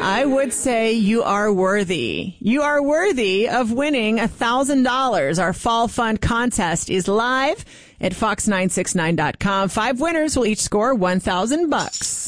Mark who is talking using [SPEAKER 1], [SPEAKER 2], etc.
[SPEAKER 1] I would say you are worthy. You are worthy of winning $1,000. Our Fall Fund contest is live at fox969.com. 5 winners will each score $1,000.